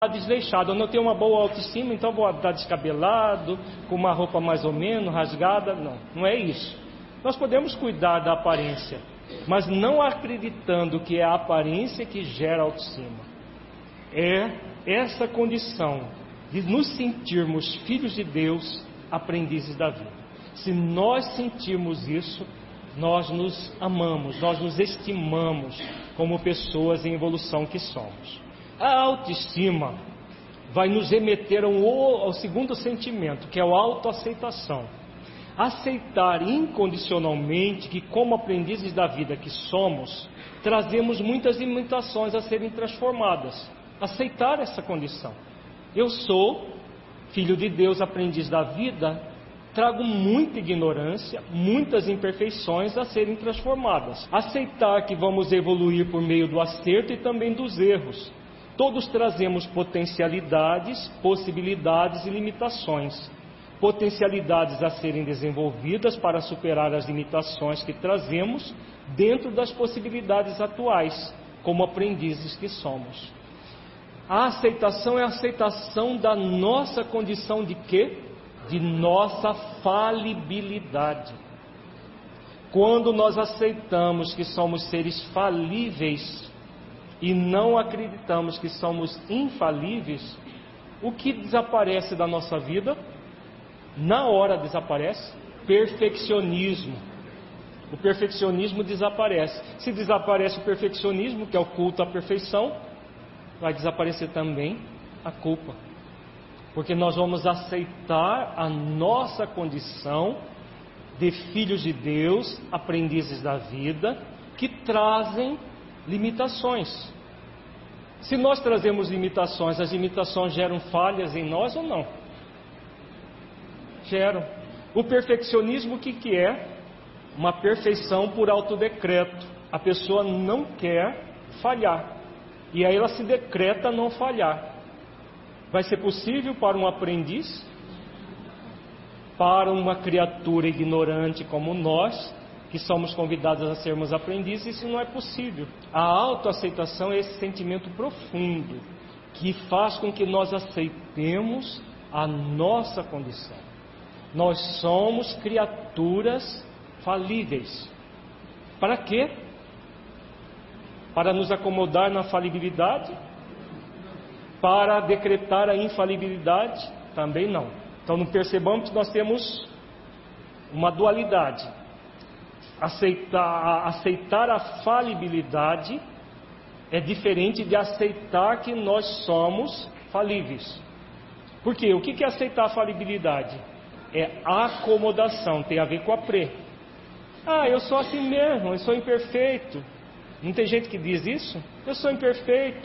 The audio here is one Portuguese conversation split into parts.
desleixado. Eu não tenho uma boa autoestima, então vou estar descabelado, com uma roupa mais ou menos rasgada. Não é isso. Nós podemos cuidar da aparência, mas não acreditando que é a aparência que gera autoestima. É essa condição de nos sentirmos filhos de Deus, aprendizes da vida. Se nós sentirmos isso, nós nos amamos, nós nos estimamos como pessoas em evolução que somos. A autoestima vai nos remeter ao segundo sentimento, que é a autoaceitação. Aceitar incondicionalmente que, como aprendizes da vida que somos, trazemos muitas limitações a serem transformadas. Aceitar essa condição. Eu sou filho de Deus, aprendiz da vida, trago muita ignorância, muitas imperfeições a serem transformadas. Aceitar que vamos evoluir por meio do acerto e também dos erros. Todos trazemos potencialidades, possibilidades e limitações. Potencialidades a serem desenvolvidas para superar as limitações que trazemos dentro das possibilidades atuais, como aprendizes que somos. A aceitação é a aceitação da nossa condição de quê? De nossa falibilidade. Quando nós aceitamos que somos seres falíveis e não acreditamos que somos infalíveis, o que desaparece da nossa vida? Na hora desaparece perfeccionismo. O perfeccionismo desaparece. Se desaparece o perfeccionismo, que é o culto à perfeição, vai desaparecer também a culpa. Porque nós vamos aceitar a nossa condição de filhos de Deus, aprendizes da vida, que trazem limitações. Se nós trazemos limitações, as limitações geram falhas em nós ou não? Geram. O perfeccionismo, o que é? Uma perfeição por autodecreto. A pessoa não quer falhar, e aí ela se decreta não falhar. Vai ser possível para um aprendiz, para uma criatura ignorante como nós, que somos convidados a sermos aprendizes? Isso não é possível. A autoaceitação é esse sentimento profundo que faz com que nós aceitemos a nossa condição. Nós somos criaturas falíveis. Para quê? Para nos acomodar na falibilidade? Para decretar a infalibilidade? Também não. Então não percebamos que nós temos uma dualidade. Aceitar a falibilidade é diferente de aceitar que nós somos falíveis. Por quê? O que é aceitar a falibilidade? É acomodação, tem a ver com a eu sou assim mesmo, eu sou imperfeito. Não tem gente que diz isso? Eu sou imperfeito.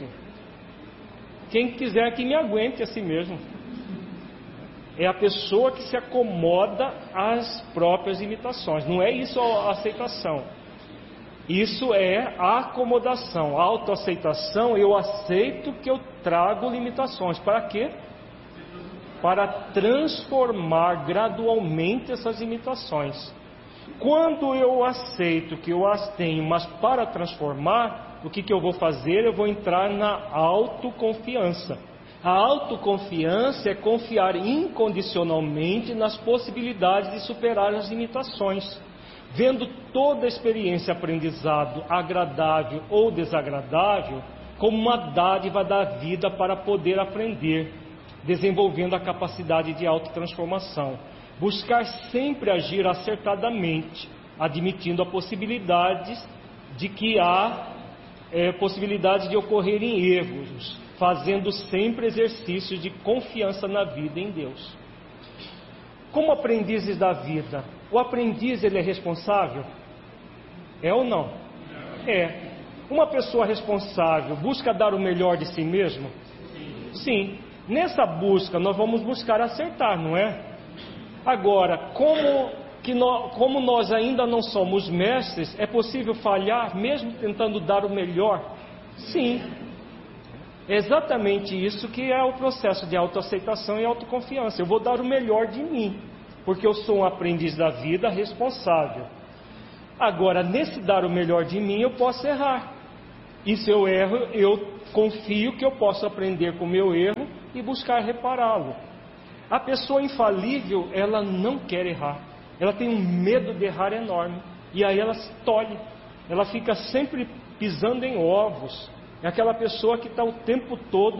Quem quiser que me aguente assim mesmo. É a pessoa que se acomoda às próprias limitações. Não é isso a aceitação. Isso é a acomodação. A autoaceitação, eu aceito que eu trago limitações. Para quê? Para transformar gradualmente essas limitações. Quando eu aceito que eu as tenho, mas para transformar, o que eu vou fazer? Eu vou entrar na autoconfiança. A autoconfiança é confiar incondicionalmente nas possibilidades de superar as limitações, vendo toda a experiência aprendizado, agradável ou desagradável, como uma dádiva da vida para poder aprender, desenvolvendo a capacidade de autotransformação. Buscar sempre agir acertadamente, admitindo a possibilidade de que há possibilidade de ocorrerem erros, fazendo sempre exercícios de confiança na vida em Deus. Como aprendizes da vida, o aprendiz ele é responsável? É ou não? É. Uma pessoa responsável busca dar o melhor de si mesmo? Sim. Nessa busca nós vamos buscar acertar, não é? Agora, como nós ainda não somos mestres, é possível falhar mesmo tentando dar o melhor? Sim. É exatamente isso que é o processo de autoaceitação e autoconfiança. Eu vou dar o melhor de mim, porque eu sou um aprendiz da vida responsável. Agora, nesse dar o melhor de mim, eu posso errar. E se eu erro, eu confio que eu posso aprender com o meu erro e buscar repará-lo. A pessoa infalível, ela não quer errar. Ela tem um medo de errar enorme. E aí ela se tolhe. Ela fica sempre pisando em ovos. É aquela pessoa que está o tempo todo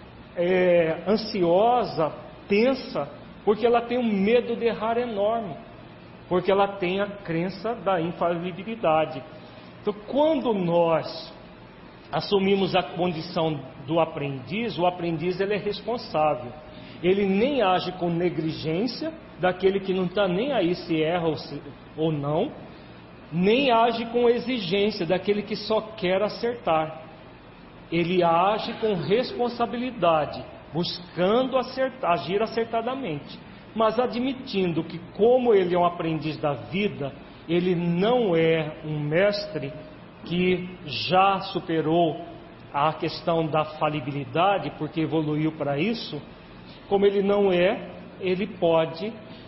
ansiosa, tensa, porque ela tem um medo de errar enorme. Porque ela tem a crença da infalibilidade. Então, quando nós assumimos a condição do aprendiz, o aprendiz ele é responsável. Ele nem age com negligência, daquele que não está nem aí se erra ou não, nem age com exigência, daquele que só quer acertar. Ele age com responsabilidade, buscando agir acertadamente, mas admitindo que, como ele é um aprendiz da vida, ele não é um mestre que já superou a questão da falibilidade, porque evoluiu para isso. Como ele não é, ele pode,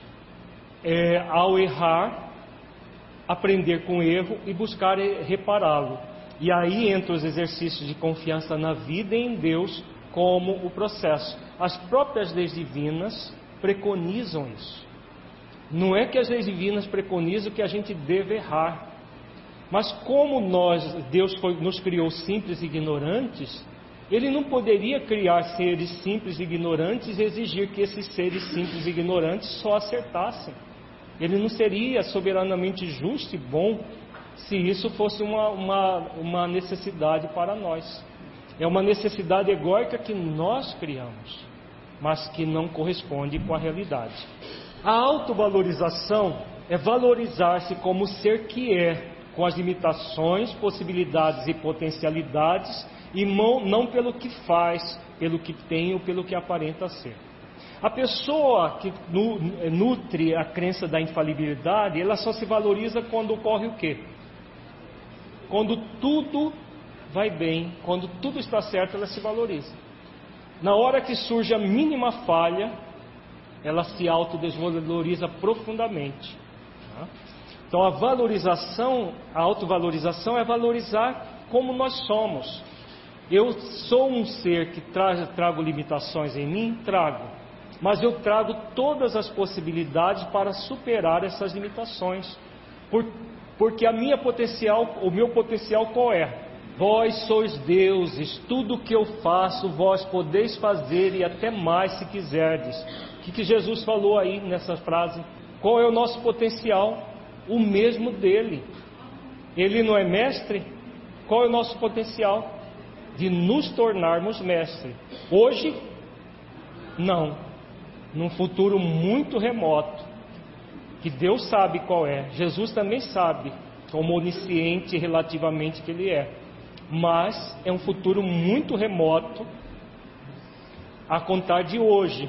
ao errar, aprender com o erro e buscar repará-lo. E aí entra os exercícios de confiança na vida e em Deus como o processo. As próprias leis divinas preconizam isso. Não é que as leis divinas preconizam que a gente deve errar, mas como Deus nos criou simples e ignorantes, Ele não poderia criar seres simples e ignorantes e exigir que esses seres simples e ignorantes só acertassem. Ele não seria soberanamente justo e bom se isso fosse uma necessidade para nós. É uma necessidade egóica que nós criamos, mas que não corresponde com a realidade. A autovalorização é valorizar-se como o ser que é, com as limitações, possibilidades e potencialidades, e não pelo que faz, pelo que tem ou pelo que aparenta ser. A pessoa que nutre a crença da infalibilidade, ela só se valoriza quando ocorre o quê? Quando tudo vai bem, quando tudo está certo, ela se valoriza. Na hora que surge a mínima falha, ela se autodesvaloriza profundamente. Então a autovalorização é valorizar como nós somos. Eu sou um ser que trago limitações em mim? Trago. Mas eu trago todas as possibilidades para superar essas limitações. Porque o meu potencial qual é? Vós sois deuses, tudo o que eu faço, vós podeis fazer e até mais se quiserdes. O que Jesus falou aí nessa frase? Qual é o nosso potencial? O mesmo dele. Ele não é mestre? Qual é o nosso potencial? De nos tornarmos mestre. Hoje, não. Num futuro muito remoto, que Deus sabe qual é. Jesus também sabe, como onisciente relativamente que Ele é. Mas é um futuro muito remoto, a contar de hoje.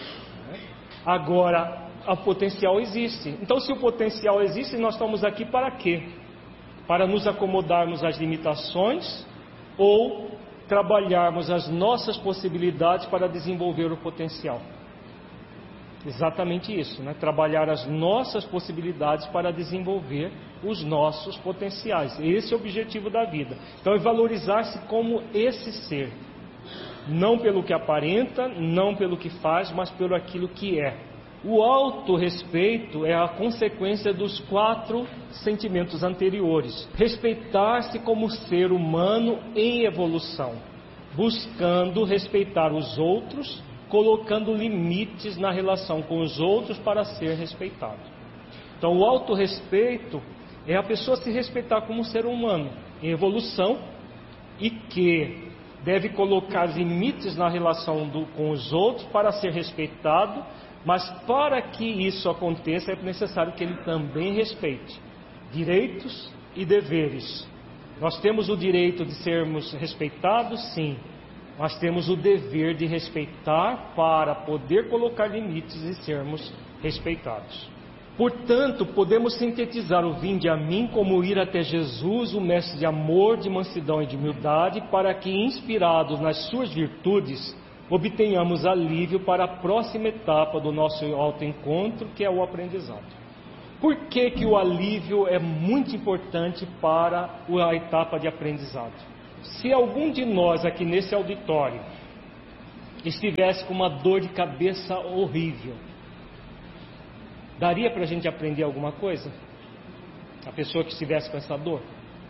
Agora, o potencial existe. Então, se o potencial existe, nós estamos aqui para quê? Para nos acomodarmos às limitações ou trabalharmos as nossas possibilidades para desenvolver o potencial? Exatamente isso, né? Trabalhar as nossas possibilidades para desenvolver os nossos potenciais. Esse é o objetivo da vida. Então é valorizar-se como esse ser. Não pelo que aparenta, não pelo que faz, mas pelo aquilo que é. O autorrespeito é a consequência dos 4 sentimentos anteriores. Respeitar-se como ser humano em evolução, buscando respeitar os outros, colocando limites na relação com os outros para ser respeitado. Então o autorrespeito é a pessoa se respeitar como ser humano em evolução e que deve colocar limites na relação com os outros para ser respeitado, mas para que isso aconteça é necessário que ele também respeite direitos e deveres. Nós temos o direito de sermos respeitados, sim, mas temos o dever de respeitar para poder colocar limites e sermos respeitados. Portanto, podemos sintetizar o vinde a mim como ir até Jesus, o mestre de amor, de mansidão e de humildade, para que, inspirados nas suas virtudes, obtenhamos alívio para a próxima etapa do nosso autoencontro, que é o aprendizado. Por que o alívio é muito importante para a etapa de aprendizado? Se algum de nós aqui nesse auditório estivesse com uma dor de cabeça horrível, daria para a gente aprender alguma coisa? A pessoa que estivesse com essa dor?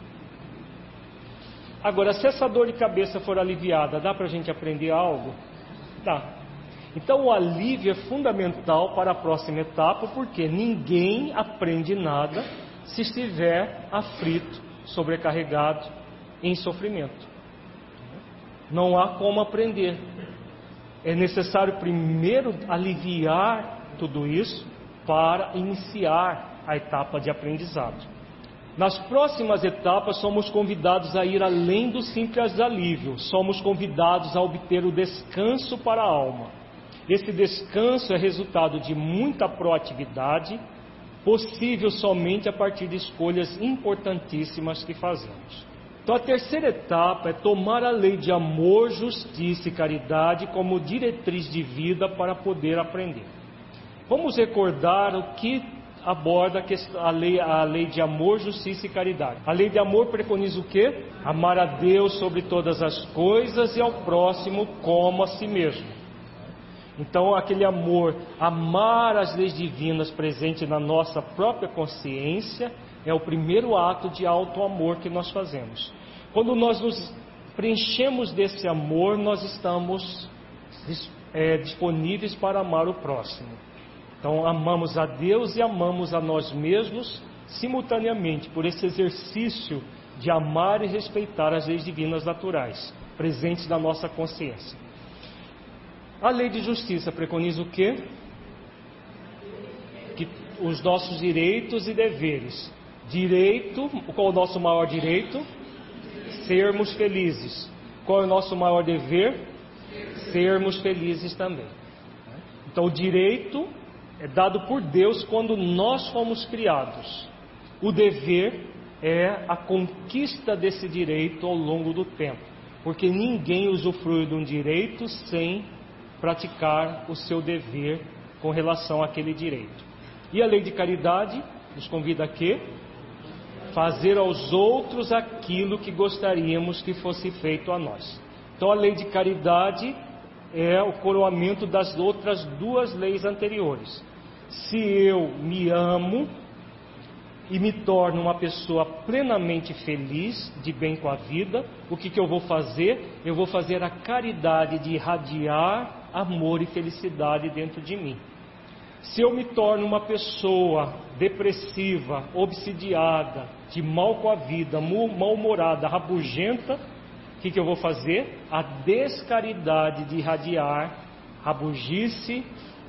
Agora, se essa dor de cabeça for aliviada, dá para a gente aprender algo? Dá. Então o alívio é fundamental para a próxima etapa, porque ninguém aprende nada se estiver aflito, sobrecarregado, em sofrimento. Não há como aprender. É necessário primeiro aliviar tudo isso para iniciar a etapa de aprendizado. Nas próximas etapas, somos convidados a ir além do simples alívio. Somos convidados a obter o descanso para a alma. Esse descanso é resultado de muita proatividade, possível somente a partir de escolhas importantíssimas que fazemos. Então, a terceira etapa é tomar a lei de amor, justiça e caridade como diretriz de vida para poder aprender. Vamos recordar o que aborda a lei de amor, justiça e caridade. A lei de amor preconiza o quê? Amar a Deus sobre todas as coisas e ao próximo como a si mesmo. Então, aquele amor, amar as leis divinas presentes na nossa própria consciência, é o primeiro ato de auto-amor que nós fazemos. Quando nós nos preenchemos desse amor, nós estamos disponíveis para amar o próximo. Então, amamos a Deus e amamos a nós mesmos simultaneamente, por esse exercício de amar e respeitar as leis divinas naturais, presentes na nossa consciência. A lei de justiça preconiza o quê? Que os nossos direitos e deveres. Direito, qual é o nosso maior direito? Sermos felizes. Qual é o nosso maior dever? Sermos felizes também. Então, o direito é dado por Deus quando nós fomos criados. O dever é a conquista desse direito ao longo do tempo, porque ninguém usufrui de um direito sem praticar o seu dever com relação àquele direito. E a lei de caridade nos convida a quê? Fazer aos outros aquilo que gostaríamos que fosse feito a nós. Então, a lei de caridade é o coroamento das outras duas leis anteriores. Se eu me amo e me torno uma pessoa plenamente feliz, de bem com a vida, o que eu vou fazer? Eu vou fazer a caridade de irradiar amor e felicidade dentro de mim. Se eu me torno uma pessoa depressiva, obsidiada, de mal com a vida, mal-humorada, rabugenta, o que eu vou fazer? A descaridade de irradiar rabugice,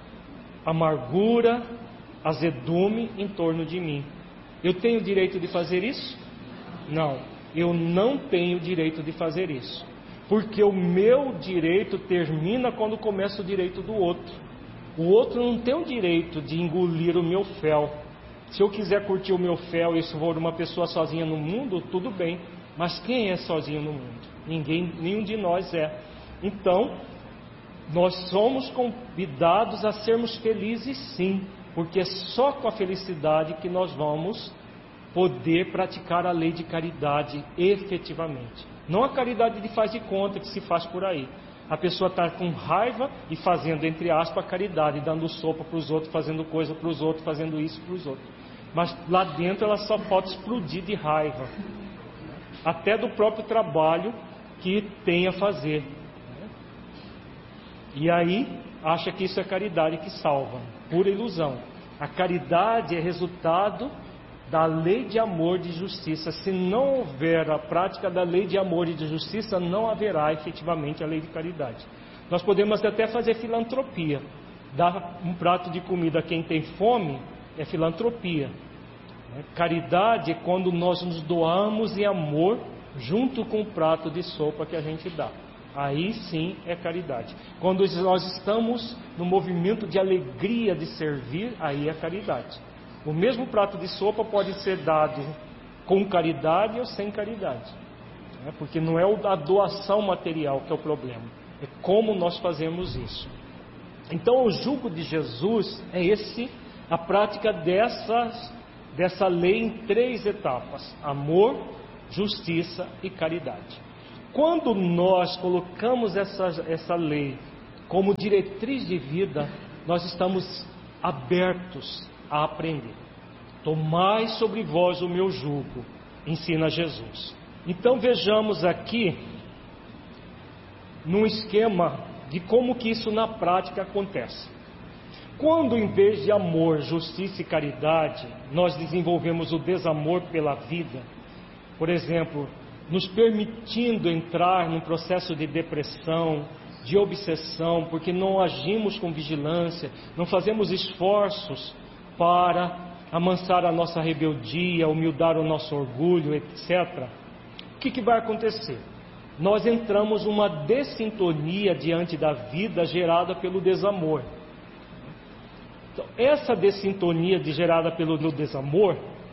amargura, azedume em torno de mim. Eu tenho o direito de fazer isso? Não, eu não tenho o direito de fazer isso. Porque o meu direito termina quando começa o direito do outro. O outro não tem o direito de engolir o meu fel. Se eu quiser curtir o meu fel e se for uma pessoa sozinha no mundo, tudo bem. Mas quem é sozinho no mundo? Ninguém, nenhum de nós é. Então, nós somos convidados a sermos felizes sim, porque é só com a felicidade que nós vamos poder praticar a lei de caridade efetivamente. Não a caridade de faz de conta que se faz por aí. A pessoa está com raiva e fazendo, entre aspas, caridade, dando sopa para os outros, fazendo coisa para os outros, fazendo isso para os outros. Mas lá dentro ela só pode explodir de raiva, até do próprio trabalho que tem a fazer. E aí acha que isso é caridade que salva. Pura ilusão. A caridade é resultado da lei de amor e de justiça. Se não houver a prática da lei de amor e de justiça, não haverá efetivamente a lei de caridade. Nós podemos até fazer filantropia. Dar um prato de comida a quem tem fome é filantropia. Caridade é quando nós nos doamos em amor junto com o prato de sopa que a gente dá. Aí sim é caridade. Quando nós estamos no movimento de alegria de servir, aí é caridade. O mesmo prato de sopa pode ser dado com caridade ou sem caridade, porque não é a doação material que é o problema, é como nós fazemos isso. Então o jugo de Jesus é a prática dessa lei em 3 etapas: amor, justiça e caridade. Quando nós colocamos essa lei como diretriz de vida, nós estamos abertos a aprender. Tomai sobre vós o meu jugo, ensina Jesus. Então vejamos aqui num esquema de como que isso na prática acontece. Quando em vez de amor, justiça e caridade, nós desenvolvemos o desamor pela vida, por exemplo, nos permitindo entrar num processo de depressão, de obsessão, porque não agimos com vigilância, não fazemos esforços para amansar a nossa rebeldia, humildar o nosso orgulho, etc. O que vai acontecer? Nós entramos numa dessintonia diante da vida gerada pelo desamor. Então, essa dessintonia gerada pelo desamor,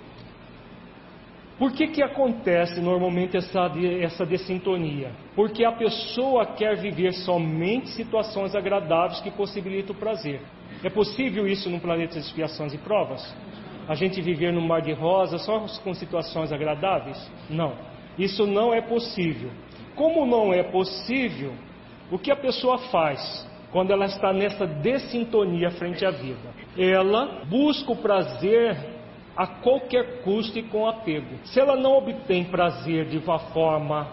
por que acontece normalmente essa dessintonia? Porque a pessoa quer viver somente situações agradáveis que possibilitam o prazer. É possível isso num planeta de expiações e provas? A gente viver num mar de rosas só com situações agradáveis? Não, isso não é possível. Como não é possível, o que a pessoa faz quando ela está nessa dessintonia frente à vida? Ela busca o prazer a qualquer custo e com apego. Se ela não obtém prazer de uma forma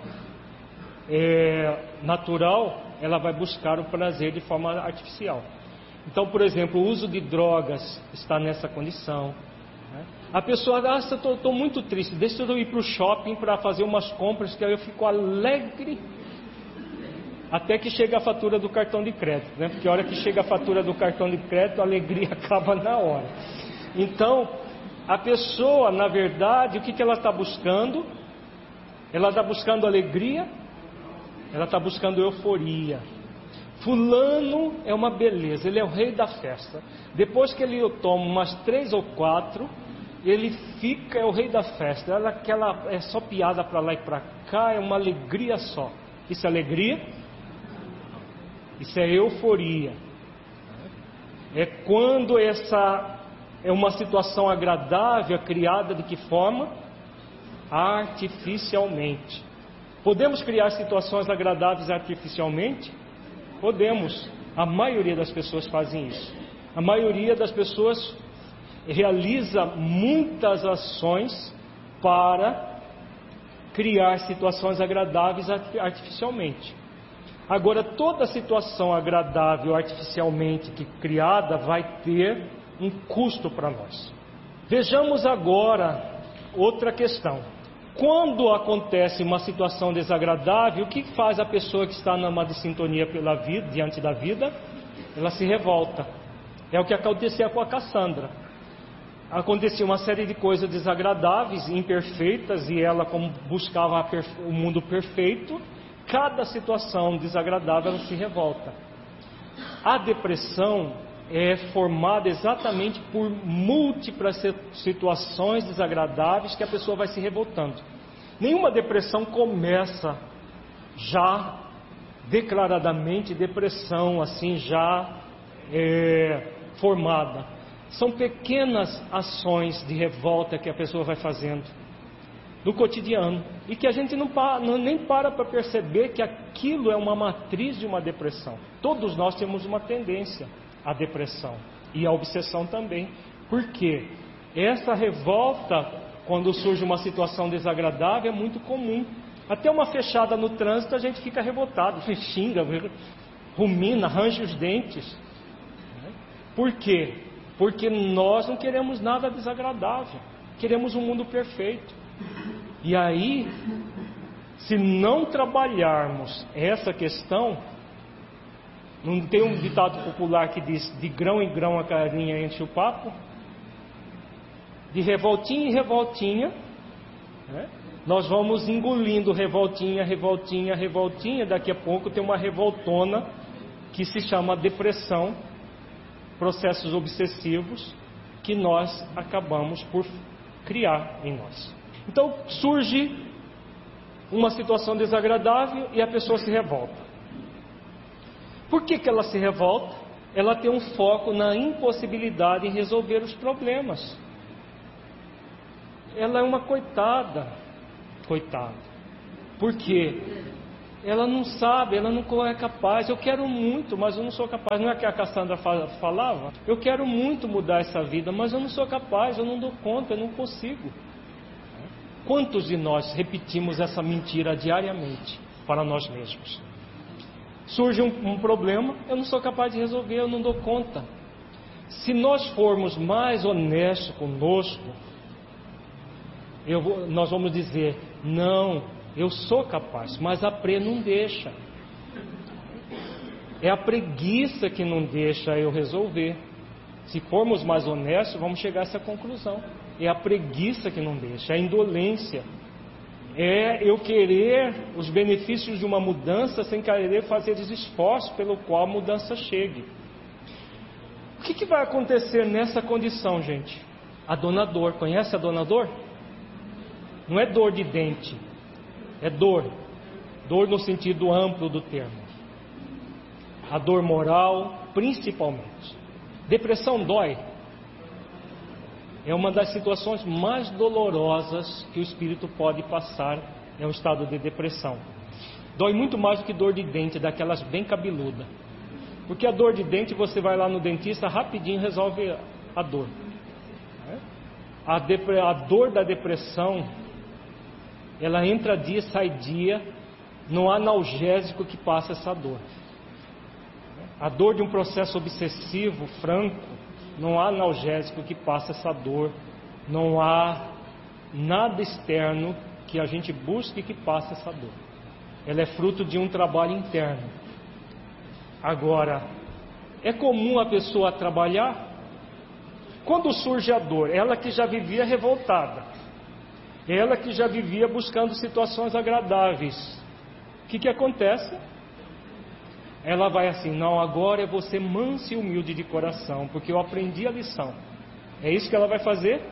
natural, ela vai buscar o prazer de forma artificial. Então, por exemplo, o uso de drogas está nessa condição. A pessoa, estou muito triste, deixa eu ir para o shopping para fazer umas compras que aí eu fico alegre, até que chega a fatura do cartão de crédito, né? Porque a hora que chega a fatura do cartão de crédito, a alegria acaba na hora. Então, a pessoa, na verdade, o que ela está buscando? Ela está buscando alegria, ela está buscando euforia. Fulano é uma beleza, ele é o rei da festa. Depois que ele toma umas 3 ou 4, ele fica, é o rei da festa. É só piada para lá e para cá, é uma alegria só. Isso é alegria? Isso é euforia. É quando essa é uma situação agradável, criada de que forma? Artificialmente. Podemos criar situações agradáveis artificialmente? Podemos. A maioria das pessoas fazem isso. A maioria das pessoas realiza muitas ações para criar situações agradáveis artificialmente. Agora, toda situação agradável artificialmente criada vai ter um custo para nós. Vejamos agora outra questão. Quando acontece uma situação desagradável, o que faz a pessoa que está numa dessintonia pela vida, diante da vida? Ela se revolta. É o que acontecia com a Cassandra. Acontecia uma série de coisas desagradáveis, imperfeitas, e ela, como buscava o mundo perfeito, cada situação desagradável ela se revolta. A depressão é formada exatamente por múltiplas situações desagradáveis que a pessoa vai se revoltando. Nenhuma depressão começa já declaradamente depressão, assim já formada. São pequenas ações de revolta que a pessoa vai fazendo no cotidiano e que a gente nem para perceber que aquilo é uma matriz de uma depressão. Todos nós temos uma tendência à depressão e à obsessão também. Por quê? Essa revolta, quando surge uma situação desagradável, é muito comum. Até uma fechada no trânsito a gente fica revoltado, xinga, rumina, arranja os dentes. Por quê? Porque nós não queremos nada desagradável, queremos um mundo perfeito. E aí, se não trabalharmos essa questão, não tem um ditado popular que diz: de grão em grão a galinha enche o papo? De revoltinha em revoltinha, né? Nós vamos engolindo revoltinha, revoltinha, revoltinha. Daqui a pouco tem uma revoltona que se chama depressão, processos obsessivos que nós acabamos por criar em nós. Então surge uma situação desagradável e a pessoa se revolta. Por que ela se revolta? Ela tem um foco na impossibilidade em resolver os problemas. Ela é uma coitada. Por quê? ela não sabe, ela não é capaz. Eu quero muito, mas eu não sou capaz. Não é que a Cassandra falava? Eu quero muito mudar essa vida, mas eu não sou capaz, eu não dou conta, eu não consigo. Quantos de nós repetimos essa mentira diariamente para nós mesmos? Surge um problema, eu não sou capaz de resolver, eu não dou conta. Se nós formos mais honestos conosco, nós vamos dizer: não, eu sou capaz, mas a não deixa. É a preguiça que não deixa eu resolver. Se formos mais honestos, vamos chegar a essa conclusão. É a preguiça que não deixa, é a indolência. É eu querer os benefícios de uma mudança sem querer fazer esforço pelo qual a mudança chegue. O que vai acontecer nessa condição, gente? A dona dor, conhece a dona dor? Não é dor de dente, é dor. Dor no sentido amplo do termo. A dor moral, principalmente. Depressão dói. É uma das situações mais dolorosas que o espírito pode passar, é um estado de depressão. Dói muito mais do que dor de dente, daquelas bem cabeludas. Porque a dor de dente, você vai lá no dentista, rapidinho resolve a dor. A dor da depressão, ela entra dia, sai dia, não há analgésico que passe essa dor. A dor de um processo obsessivo, franco, não há analgésico que passe essa dor, não há nada externo que a gente busque que passe essa dor. Ela é fruto de um trabalho interno. Agora, é comum a pessoa trabalhar? Quando surge a dor, ela que já vivia revoltada, ela que já vivia buscando situações agradáveis, o que acontece? Ela vai assim: não, agora é você manso e humilde de coração, porque eu aprendi a lição. É isso que ela vai fazer?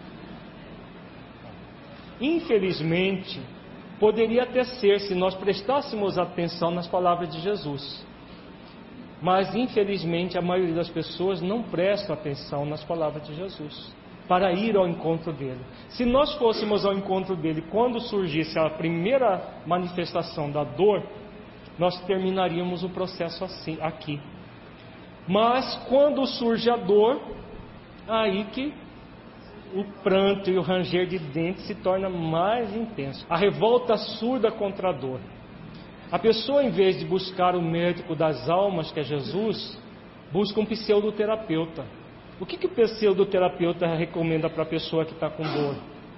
Infelizmente, poderia até ser, se nós prestássemos atenção nas palavras de Jesus. Mas infelizmente a maioria das pessoas não prestam atenção nas palavras de Jesus, para ir ao encontro dele. Se nós fôssemos ao encontro dele quando surgisse a primeira manifestação da dor, nós terminaríamos o processo assim, aqui. Mas quando surge a dor, aí que o pranto e o ranger de dentes se torna mais intenso. A revolta surda contra a dor. A pessoa, em vez de buscar o médico das almas, que é Jesus, busca um pseudoterapeuta. O que o pseudoterapeuta recomenda para a pessoa que está com dor?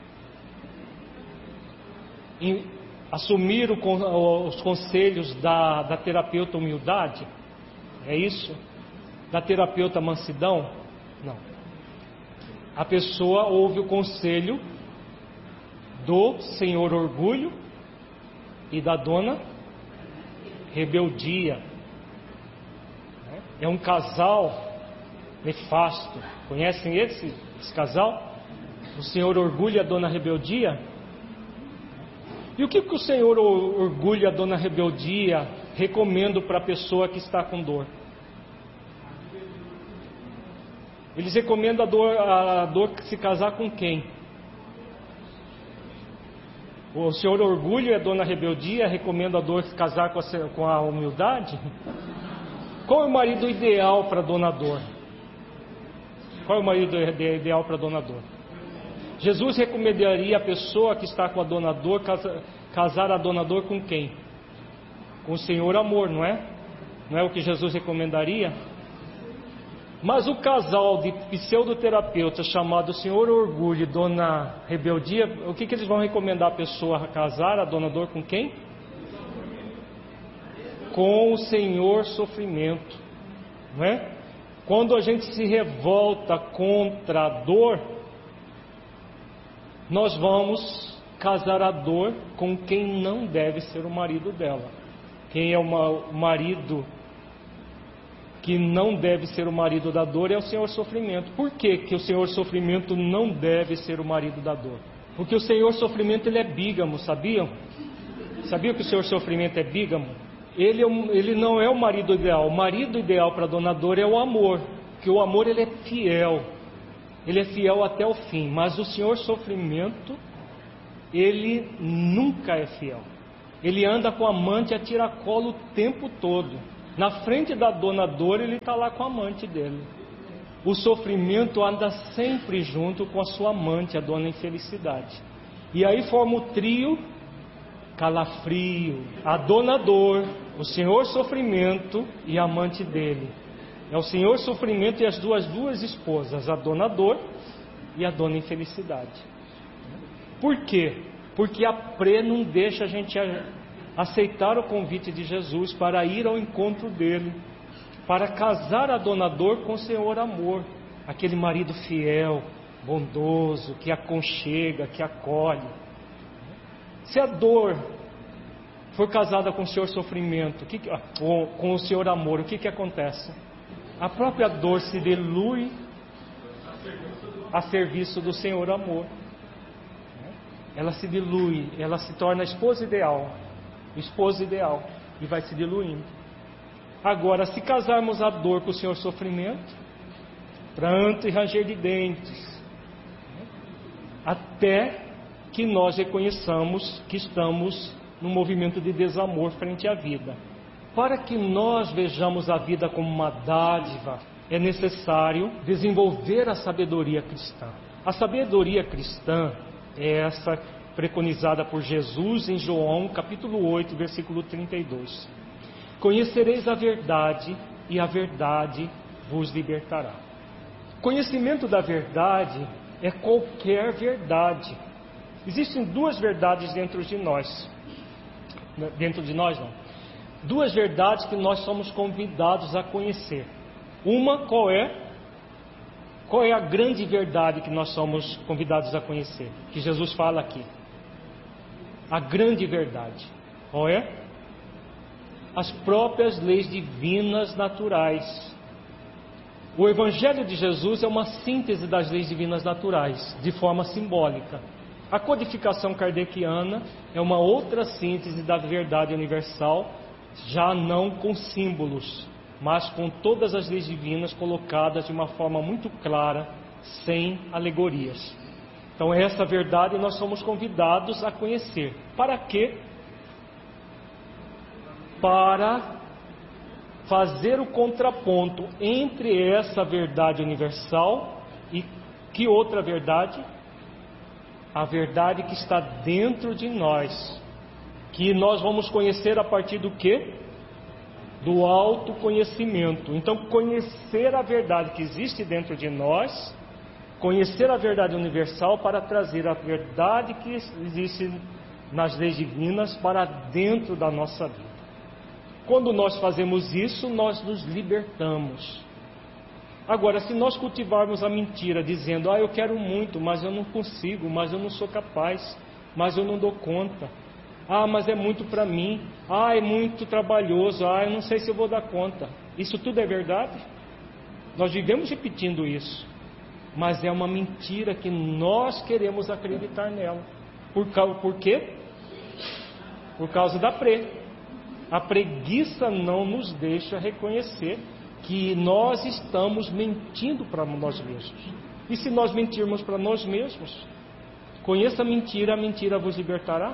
Assumir os conselhos da terapeuta humildade? É isso? Da terapeuta mansidão? Não. A pessoa ouve o conselho do senhor orgulho e da dona rebeldia. É um casal nefasto. Conhecem esse casal? O senhor orgulho e a dona rebeldia? E o que o senhor orgulho e a dona rebeldia recomendam para a pessoa que está com dor? Eles recomendam a dor se casar com quem? O senhor orgulho e a dona rebeldia recomendam a dor se casar com a humildade? Qual é o marido ideal para a dona dor? Qual é o marido ideal para a dona dor? Jesus recomendaria a pessoa que está com a dona dor casar a dona dor com quem? Com o Senhor amor, não é? Não é o que Jesus recomendaria? Mas o casal de pseudoterapeutas chamado Senhor Orgulho e Dona Rebeldia, o que eles vão recomendar a pessoa casar, a dona dor, com quem? Com o Senhor Sofrimento, não é? Quando a gente se revolta contra a dor, nós vamos casar a dor com quem não deve ser o marido dela. Quem é o marido que não deve ser o marido da dor é o Senhor Sofrimento. Por que o Senhor Sofrimento não deve ser o marido da dor? Porque o Senhor Sofrimento, ele é bígamo, sabiam? Sabiam que o Senhor Sofrimento é bígamo? Ele não é o marido ideal. O marido ideal para a dona dor é o amor, porque o amor, ele é fiel. Ele é fiel até o fim. Mas o Senhor Sofrimento, ele nunca é fiel. Ele anda com a amante a tiracolo o tempo todo. Na frente da dona dor, ele está lá com a amante dele. O sofrimento anda sempre junto com a sua amante, a dona infelicidade. E aí forma o trio calafrio, a dona dor, o senhor sofrimento e a amante dele. É o senhor sofrimento e as duas esposas, a dona dor e a dona infelicidade. Por quê? Porque a pré não deixa a gente aceitar o convite de Jesus para ir ao encontro dele, para casar a dona dor com o senhor amor, aquele marido fiel, bondoso, que aconchega, que acolhe. Se a dor for casada com o senhor sofrimento, com o senhor amor, o que acontece? A própria dor se dilui a serviço do senhor amor. Ela se dilui, ela se torna esposa ideal, e vai se diluindo. Agora, se casarmos a dor com o senhor sofrimento, pranto e ranger de dentes, até que nós reconheçamos que estamos num movimento de desamor frente à vida. Para que nós vejamos a vida como uma dádiva, é necessário desenvolver a sabedoria cristã. A sabedoria cristã é essa preconizada por Jesus em João, capítulo 8, versículo 32. Conhecereis a verdade, e a verdade vos libertará. Conhecimento da verdade é qualquer verdade. Existem duas verdades dentro de nós. Dentro de nós, não. Duas verdades que nós somos convidados a conhecer. Uma, qual é? Qual é a grande verdade que nós somos convidados a conhecer? Que Jesus fala aqui. A grande verdade. Qual é? As próprias leis divinas naturais. O Evangelho de Jesus é uma síntese das leis divinas naturais, de forma simbólica. A codificação kardeciana é uma outra síntese da verdade universal, já não com símbolos, mas com todas as leis divinas colocadas de uma forma muito clara, sem alegorias. Então essa verdade nós somos convidados a conhecer. Para quê? Para fazer o contraponto entre essa verdade universal e que outra verdade? A verdade que está dentro de nós, que nós vamos conhecer a partir do quê? Do autoconhecimento. Então, conhecer a verdade que existe dentro de nós, conhecer a verdade universal para trazer a verdade que existe nas leis divinas para dentro da nossa vida. Quando nós fazemos isso, nós nos libertamos. Agora, se nós cultivarmos a mentira dizendo, eu quero muito, mas eu não consigo, mas eu não sou capaz, mas eu não dou conta, mas é muito para mim, é muito trabalhoso, eu não sei se eu vou dar conta. Isso tudo é verdade? Nós vivemos repetindo isso, mas é uma mentira que nós queremos acreditar nela. Por quê? Por causa da A preguiça não nos deixa reconhecer que nós estamos mentindo para nós mesmos. E se nós mentirmos para nós mesmos, conheça a mentira vos libertará?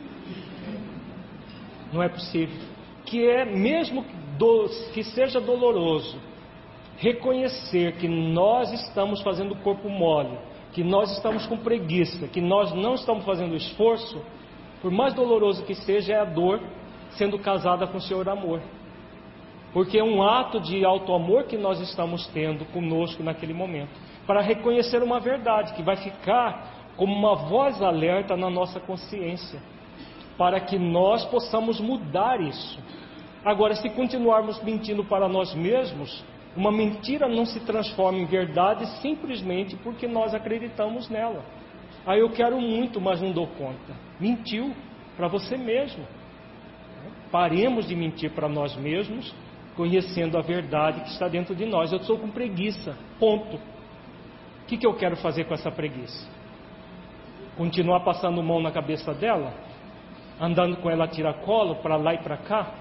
Não é possível. Mesmo que seja doloroso, reconhecer que nós estamos fazendo o corpo mole, que nós estamos com preguiça, que nós não estamos fazendo esforço, por mais doloroso que seja, é a dor sendo casada com o Senhor amor. Porque é um ato de auto-amor que nós estamos tendo conosco naquele momento, para reconhecer uma verdade que vai ficar como uma voz alerta na nossa consciência, para que nós possamos mudar isso. Agora, se continuarmos mentindo para nós mesmos, uma mentira não se transforma em verdade simplesmente porque nós acreditamos nela. Eu quero muito, mas não dou conta. Mentiu para você mesmo. Paremos de mentir para nós mesmos, conhecendo a verdade que está dentro de nós. Eu estou com preguiça, ponto. O que eu quero fazer com essa preguiça? Continuar passando mão na cabeça dela? Andando com ela a tiracolo, para lá e para cá?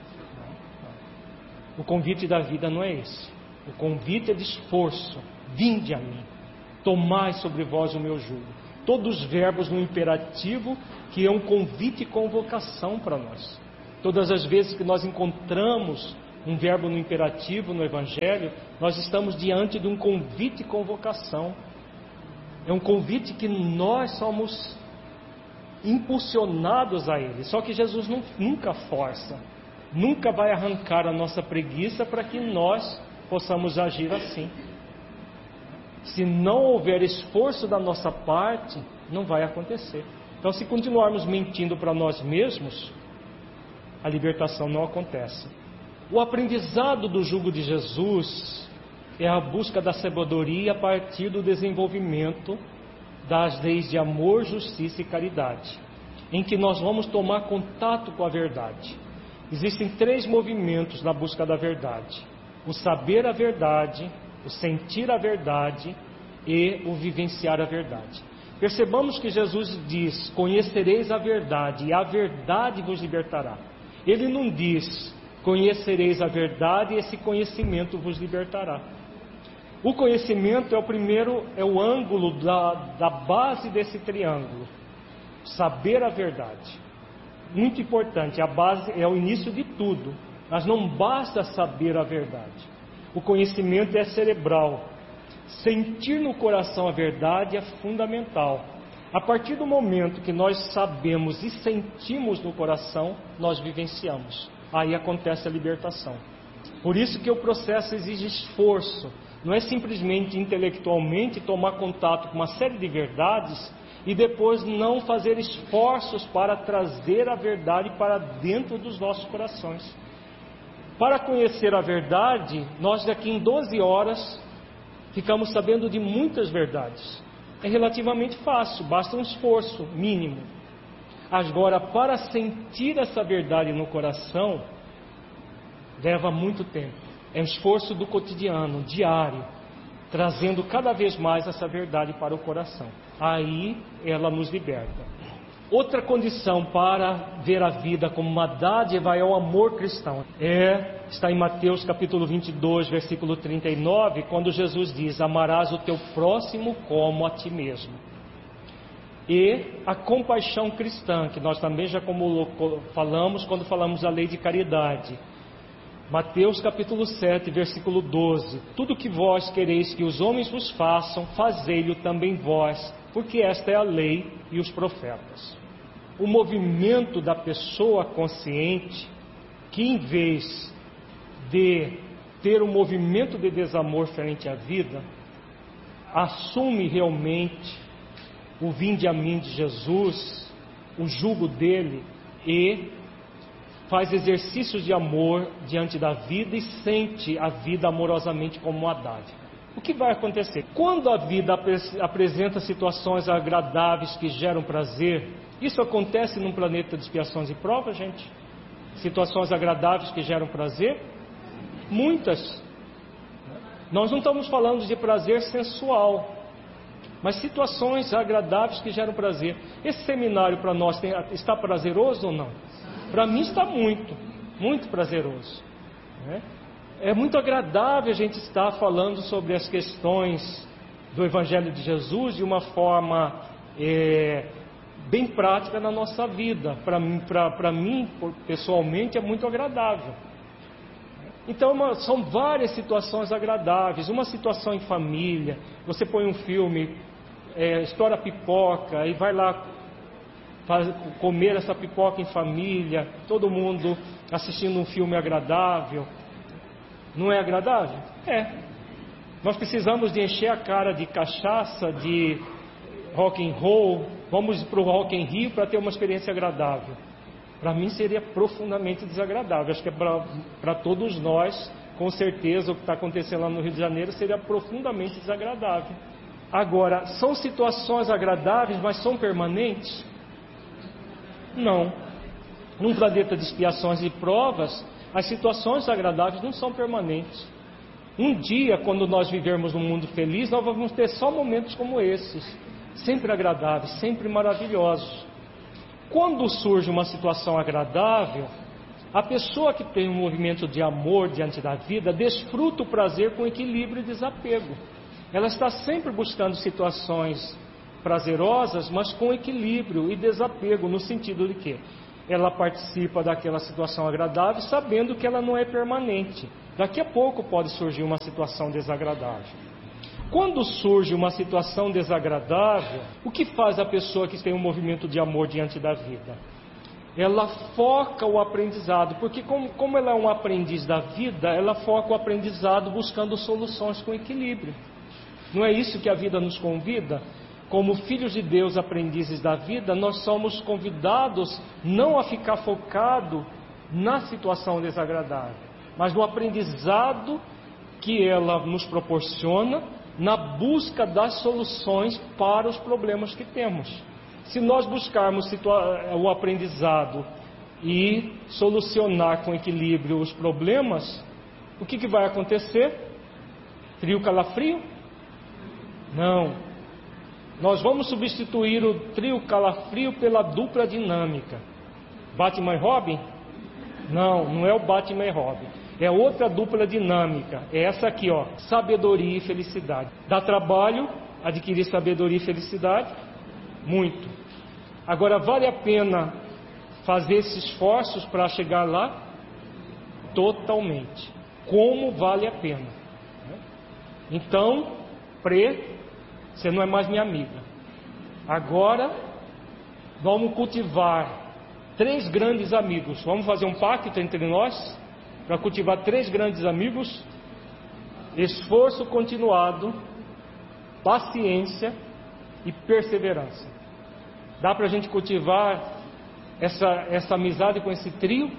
O convite da vida não é esse. O convite é de esforço. Vinde a mim, tomai sobre vós o meu jugo. todos os verbos no imperativo, que é um convite e convocação para nós. Todas as vezes que nós encontramos um verbo no imperativo no Evangelho, nós estamos diante de um convite e convocação. É um convite que nós somos impulsionados a ele. Só que Jesus nunca força, nunca vai arrancar a nossa preguiça para que nós possamos agir assim. Se não houver esforço da nossa parte, não vai acontecer. Então, se continuarmos mentindo para nós mesmos, a libertação não acontece. O aprendizado do jugo de Jesus é a busca da sabedoria a partir do desenvolvimento das leis de amor, justiça e caridade, em que nós vamos tomar contato com a verdade. Existem 3 movimentos na busca da verdade: o saber a verdade, o sentir a verdade e o vivenciar a verdade. Percebamos que Jesus diz: conhecereis a verdade e a verdade vos libertará. Ele não diz: conhecereis a verdade e esse conhecimento vos libertará. O conhecimento é o ângulo da base desse triângulo. Saber a verdade. Muito importante, a base é o início de tudo. Mas não basta saber a verdade. O conhecimento é cerebral. Sentir no coração a verdade é fundamental. A partir do momento que nós sabemos e sentimos no coração, nós vivenciamos. Aí acontece a libertação. Por isso que o processo exige esforço. Não é simplesmente intelectualmente tomar contato com uma série de verdades e depois não fazer esforços para trazer a verdade para dentro dos nossos corações. Para conhecer a verdade, nós daqui em 12 horas ficamos sabendo de muitas verdades. É relativamente fácil, basta um esforço mínimo. Agora, para sentir essa verdade no coração, leva muito tempo. É um esforço do cotidiano, diário, trazendo cada vez mais essa verdade para o coração. Aí ela nos liberta. Outra condição para ver a vida como uma dádiva é o amor cristão. Está em Mateus capítulo 22, versículo 39, quando Jesus diz: amarás o teu próximo como a ti mesmo. E a compaixão cristã, que nós também já falamos quando falamos da lei de caridade. Mateus capítulo 7, versículo 12: tudo que vós quereis que os homens vos façam, fazei-lo também vós, porque esta é a lei e os profetas. O movimento da pessoa consciente, que em vez de ter um movimento de desamor frente à vida, assume realmente o vinde a mim de Jesus, o jugo dele, e faz exercícios de amor diante da vida e sente a vida amorosamente como uma dádiva. O que vai acontecer? Quando a vida apresenta situações agradáveis que geram prazer, isso acontece num planeta de expiações e provas, gente? Situações agradáveis que geram prazer? Muitas. Nós não estamos falando de prazer sensual, mas situações agradáveis que geram prazer. Esse seminário para nós está prazeroso ou não? Para mim está muito, muito prazeroso. É muito agradável a gente estar falando sobre as questões do Evangelho de Jesus de uma forma bem prática na nossa vida. Para mim, pessoalmente, é muito agradável. Então, são várias situações agradáveis. Uma situação em família, você põe um filme, estoura pipoca e vai lá comer essa pipoca em família, todo mundo assistindo um filme agradável. Não é agradável? É. Nós precisamos de encher a cara de cachaça, de rock and roll, vamos para o Rock in Rio para ter uma experiência agradável. Para mim seria profundamente desagradável. Acho que para todos nós, com certeza, o que está acontecendo lá no Rio de Janeiro seria profundamente desagradável. Agora, são situações agradáveis, mas são permanentes? Não. Num planeta de expiações e provas, as situações agradáveis não são permanentes. Um dia, quando nós vivermos num mundo feliz, nós vamos ter só momentos como esses, sempre agradáveis, sempre maravilhosos. Quando surge uma situação agradável, a pessoa que tem um movimento de amor diante da vida desfruta o prazer com equilíbrio e desapego. Ela está sempre buscando situações prazerosas, mas com equilíbrio e desapego, no sentido de que ela participa daquela situação agradável, sabendo que ela não é permanente. Daqui a pouco pode surgir uma situação desagradável. Quando surge uma situação desagradável, o que faz a pessoa que tem um movimento de amor diante da vida? Ela foca o aprendizado, porque como ela é um aprendiz da vida, ela foca o aprendizado buscando soluções com equilíbrio. Não é isso que a vida nos convida? Como filhos de Deus, aprendizes da vida, nós somos convidados não a ficar focado na situação desagradável, mas no aprendizado que ela nos proporciona, na busca das soluções para os problemas que temos. Se nós buscarmos o aprendizado e solucionar com equilíbrio os problemas, o que vai acontecer? Frio, calafrio? Não. Nós vamos substituir o trio calafrio pela dupla dinâmica. Batman e Robin? Não é o Batman e Robin. É outra dupla dinâmica. É essa aqui, ó, sabedoria e felicidade. Dá trabalho adquirir sabedoria e felicidade? Muito. Agora, vale a pena fazer esses esforços para chegar lá? Totalmente. Como vale a pena? Então, você não é mais minha amiga. Agora, vamos cultivar 3 grandes amigos. Vamos fazer um pacto entre nós para cultivar 3 grandes amigos: esforço continuado, paciência e perseverança. Dá para a gente cultivar essa amizade com esse trio?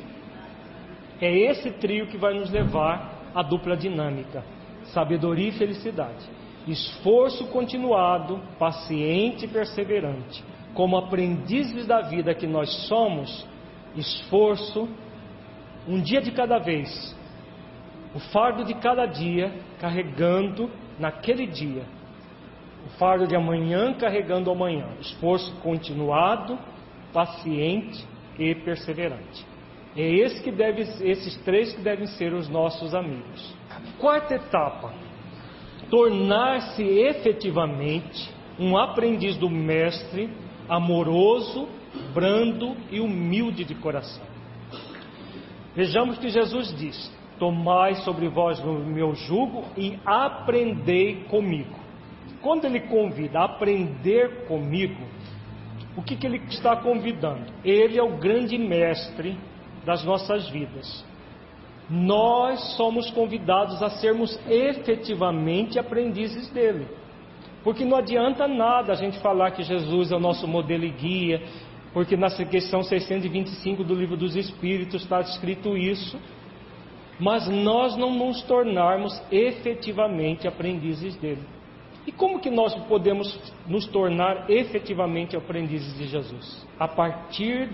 É esse trio que vai nos levar à dupla dinâmica: sabedoria e felicidade. Esforço continuado, paciente e perseverante. Como aprendizes da vida que nós somos, esforço, um dia de cada vez, o fardo de cada dia, carregando naquele dia, o fardo de amanhã, carregando amanhã. Esforço continuado, paciente e perseverante. É esses 3 que devem ser os nossos amigos. Quarta etapa: tornar-se efetivamente um aprendiz do mestre, amoroso, brando e humilde de coração. Vejamos que Jesus diz: tomai sobre vós o meu jugo e aprendei comigo. Quando ele convida a aprender comigo, o que ele está convidando? Ele é o grande mestre das nossas vidas. Nós somos convidados a sermos efetivamente aprendizes dele. Porque não adianta nada a gente falar que Jesus é o nosso modelo e guia, porque na questão 625 do Livro dos Espíritos está escrito isso, mas nós não nos tornarmos efetivamente aprendizes dele. E como que nós podemos nos tornar efetivamente aprendizes de Jesus? A partir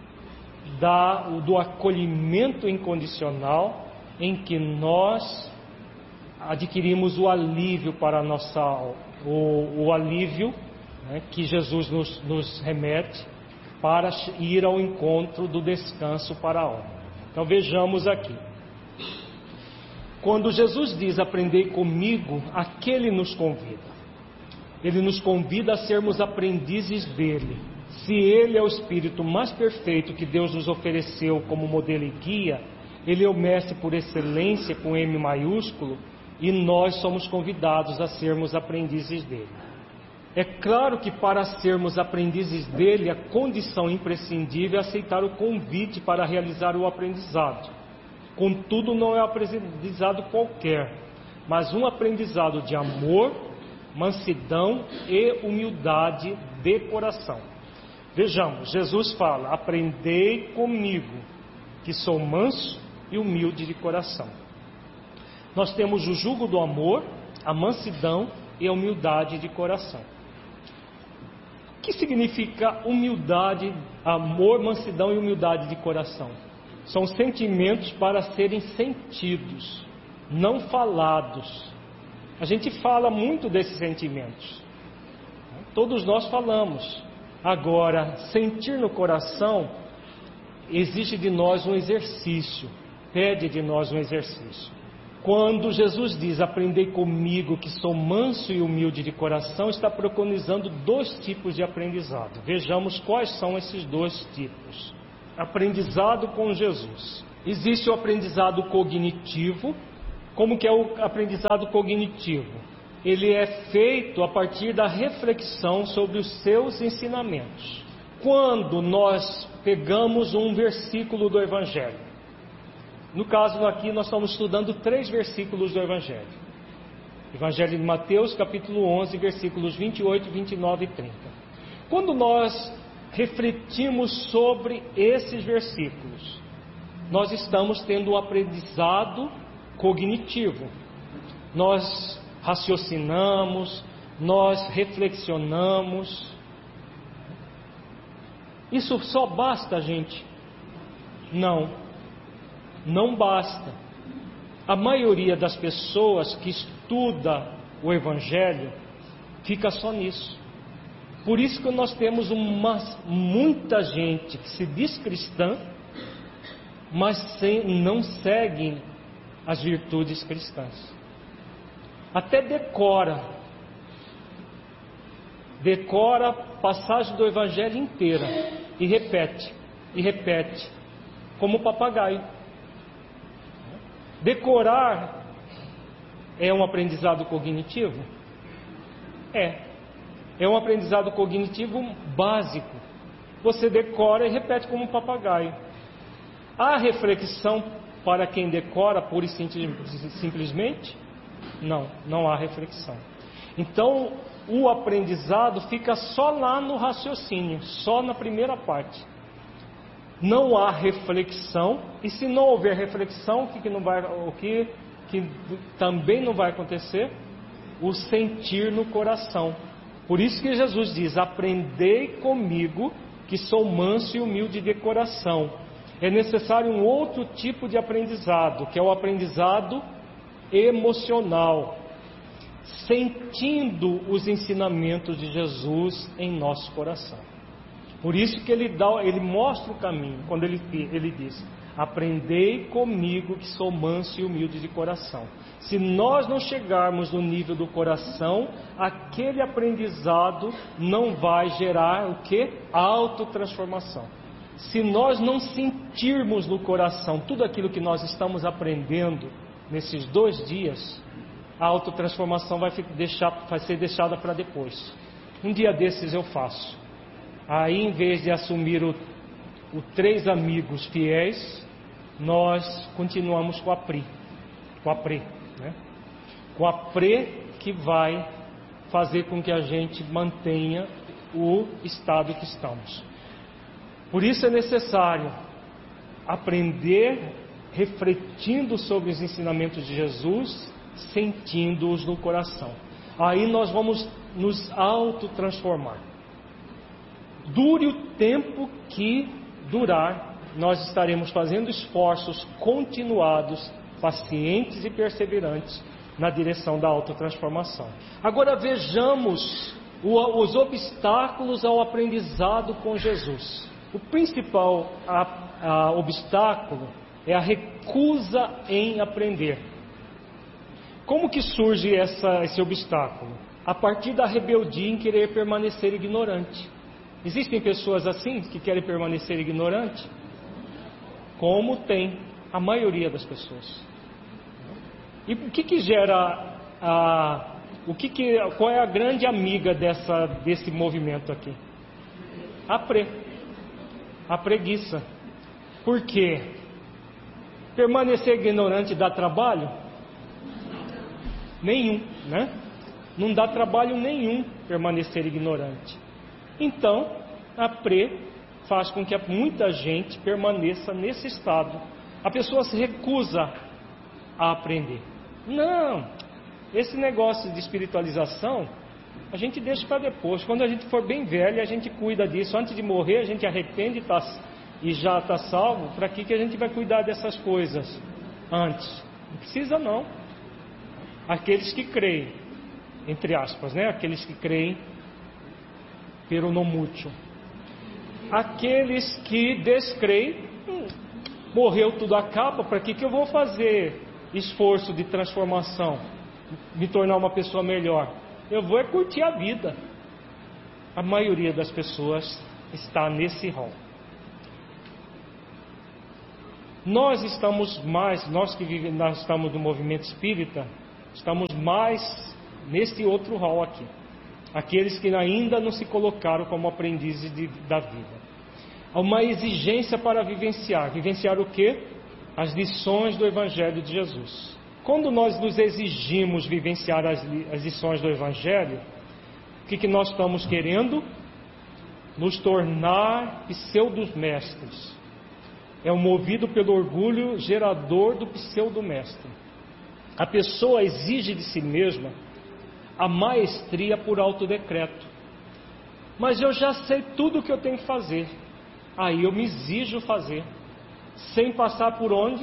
do acolhimento incondicional, em que nós adquirimos o alívio para a nossa alma, o alívio, né, que Jesus nos remete para ir ao encontro do descanso para a alma. Então vejamos aqui. Quando Jesus diz: aprendei comigo, a que ele nos convida? Ele nos convida a sermos aprendizes dele. Se ele é o Espírito mais perfeito que Deus nos ofereceu como modelo e guia, ele é o mestre por excelência com M maiúsculo, e nós somos convidados a sermos aprendizes dele. É claro que para sermos aprendizes dele, a condição imprescindível é aceitar o convite para realizar o aprendizado. Contudo, não é um aprendizado qualquer, mas um aprendizado de amor, mansidão e humildade de coração. Vejamos, Jesus fala: aprendei comigo, que sou manso e humilde de coração. Nós temos o jugo do amor, a mansidão e a humildade de coração. O que significa humildade, amor, mansidão e humildade de coração? São sentimentos para serem sentidos, não falados. A gente fala muito desses sentimentos. Todos nós falamos. Agora, sentir no coração exige de nós um exercício, pede de nós um exercício. Quando Jesus diz, aprendei comigo que sou manso e humilde de coração, está preconizando 2 tipos de aprendizado. Vejamos quais são esses 2 tipos. Aprendizado com Jesus. Existe o aprendizado cognitivo. Como que é o aprendizado cognitivo? Ele é feito a partir da reflexão sobre os seus ensinamentos. Quando nós pegamos um versículo do Evangelho, no caso aqui nós estamos estudando 3 versículos do Evangelho. Evangelho de Mateus, capítulo 11, versículos 28, 29 e 30. Quando nós refletimos sobre esses versículos, nós estamos tendo um aprendizado cognitivo. Nós raciocinamos, nós reflexionamos. Isso só basta, gente? Não basta. A maioria das pessoas que estuda o Evangelho fica só nisso. Por isso que nós temos muita gente que se diz cristã, mas não seguem as virtudes cristãs. Até decora a passagem do Evangelho inteira e repete, como papagaio. Decorar é um aprendizado cognitivo? É um aprendizado cognitivo básico. Você decora e repete como um papagaio. Há reflexão para quem decora pura e simplesmente? Não há reflexão. Então, o aprendizado fica só lá no raciocínio, só na primeira parte. Não há reflexão, e se não houver reflexão, o que também não vai acontecer? O sentir no coração. Por isso que Jesus diz, aprendei comigo, que sou manso e humilde de coração. É necessário um outro tipo de aprendizado, que é o aprendizado emocional, sentindo os ensinamentos de Jesus em nosso coração. Por isso que ele mostra o caminho, quando ele diz, aprendei comigo que sou manso e humilde de coração. Se nós não chegarmos no nível do coração, aquele aprendizado não vai gerar o que? Autotransformação. Se nós não sentirmos no coração tudo aquilo que nós estamos aprendendo nesses 2 dias, a autotransformação vai ser deixada para depois. Um dia desses eu faço. Aí, em vez de assumir o 3 amigos fiéis, nós continuamos com a Pri, né? Com a Pri que vai fazer com que a gente mantenha o estado que estamos. Por isso é necessário aprender refletindo sobre os ensinamentos de Jesus, sentindo-os no coração. Aí nós vamos nos autotransformar. Dure o tempo que durar, nós estaremos fazendo esforços continuados, pacientes e perseverantes na direção da autotransformação. Agora vejamos os obstáculos ao aprendizado com Jesus. O principal obstáculo é a recusa em aprender. Como que surge esse obstáculo? A partir da rebeldia em querer permanecer ignorante. Existem pessoas assim que querem permanecer ignorante? Como tem a maioria das pessoas. E o que gera qual é a grande amiga desse movimento aqui? A preguiça. Por quê? Permanecer ignorante dá trabalho? Nenhum, né? Não dá trabalho nenhum permanecer ignorante. Então, a faz com que muita gente permaneça nesse estado. A pessoa se recusa a aprender. Não, esse negócio de espiritualização, a gente deixa para depois. Quando a gente for bem velho, a gente cuida disso. Antes de morrer, a gente arrepende e já está salvo. Para que a gente vai cuidar dessas coisas antes? Não precisa não. Aqueles que creem, entre aspas, né? Aqueles que creem pelo non mútil. Aqueles que descreem, morreu, tudo acaba, para que eu vou fazer esforço de transformação, me tornar uma pessoa melhor? Eu vou curtir a vida. A maioria das pessoas está nesse rol. Nós estamos no movimento espírita, estamos mais neste outro rol aqui. Aqueles que ainda não se colocaram como aprendizes da vida. Há uma exigência para vivenciar. Vivenciar o quê? As lições do Evangelho de Jesus. Quando nós nos exigimos vivenciar as lições do Evangelho, o que nós estamos querendo? Nos tornar pseudo-mestres. É o movido pelo orgulho gerador do pseudo-mestre. A pessoa exige de si mesma a maestria por autodecreto. Mas eu já sei tudo o que eu tenho que fazer. Aí eu me exijo fazer. Sem passar por onde?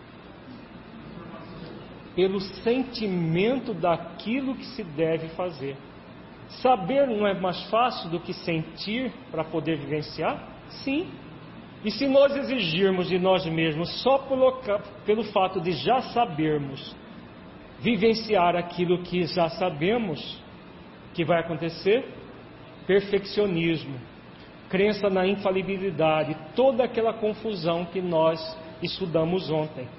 Pelo sentimento daquilo que se deve fazer. Saber não é mais fácil do que sentir para poder vivenciar? Sim. E se nós exigirmos de nós mesmos só pelo fato de já sabermos vivenciar aquilo que já sabemos, o que vai acontecer? Perfeccionismo, crença na infalibilidade, toda aquela confusão que nós estudamos ontem.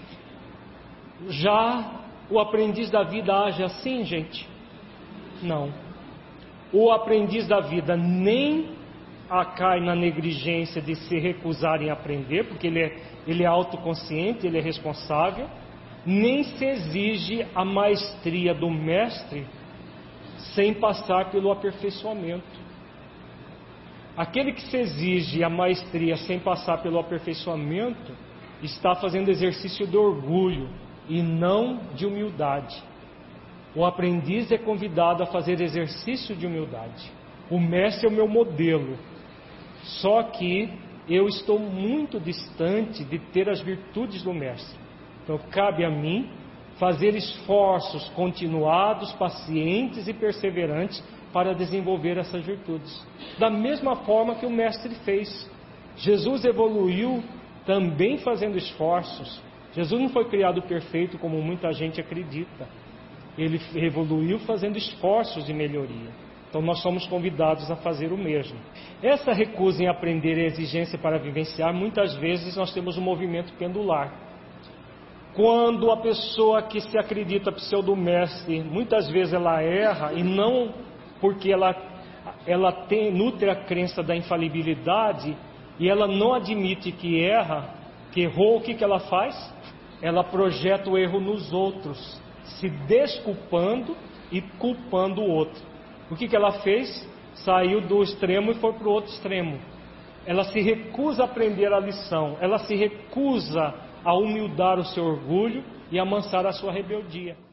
Já o aprendiz da vida age assim, gente? Não. O aprendiz da vida nem cai na negligência de se recusar em aprender, porque ele é autoconsciente, ele é responsável, nem se exige a maestria do mestre sem passar pelo aperfeiçoamento. Aquele que se exige a maestria sem passar pelo aperfeiçoamento está fazendo exercício de orgulho e não de humildade. O aprendiz é convidado a fazer exercício de humildade. O mestre é o meu modelo, só que eu estou muito distante de ter as virtudes do mestre. Então cabe a mim fazer esforços continuados, pacientes e perseverantes para desenvolver essas virtudes. Da mesma forma que o mestre fez. Jesus evoluiu também fazendo esforços. Jesus não foi criado perfeito como muita gente acredita. Ele evoluiu fazendo esforços de melhoria. Então nós somos convidados a fazer o mesmo. Essa recusa em aprender e a exigência para vivenciar, muitas vezes nós temos um movimento pendular. Quando a pessoa que se acredita pseudo-mestre, muitas vezes ela erra, e não porque ela nutre a crença da infalibilidade, e ela não admite que erra, que errou, o que ela faz? Ela projeta o erro nos outros, se desculpando e culpando o outro. O que ela fez? Saiu do extremo e foi para o outro extremo. Ela se recusa a aprender a lição, ela se recusa a humildar o seu orgulho e amansar a sua rebeldia.